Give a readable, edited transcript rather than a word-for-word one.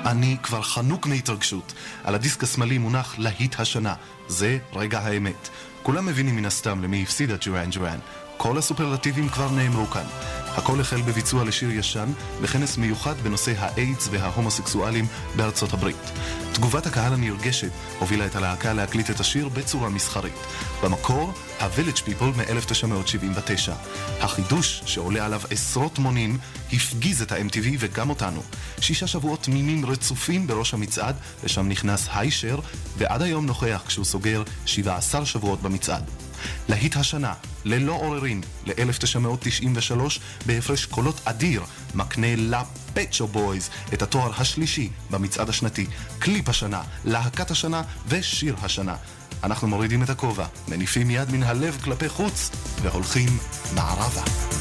אני כבר חנוק מהתרגשות. על הדיסק השמאלי מונח להיט השנה. זה רגע האמת. כולם מבינים מן הסתם למי הפסידה ג'ורן ג'ורן. כל הסופרלטיבים כבר נאמרו כאן. הכל החל בביצוע לשיר ישן בכנס מיוחד בנושא האיידס וההומוסקסואלים בארצות הברית. תגובת הקהל הנרגשת הובילה את הלהקה להקליט את השיר בצורה מסחרית. במקור, ה-Village People מ-1979. החידוש שעולה עליו עשרות מונים הפגיז את ה-MTV וגם אותנו. 6 שבועות תמימים רצופים בראש המצעד, ושם נכנס היישר, ועד היום נוכח כשהוא סוגר 17 שבועות במצעד. להיט השנה, ללא עוררין, ל-1993, בהפרש קולות אדיר, מקנה לפט שופ בויז את התואר השלישי במצעד השנתי, קליפ השנה, להקת השנה ושיר השנה. אנחנו מורידים את הכובע, מניפים יד מן הלב כלפי חוץ והולכים מערבה.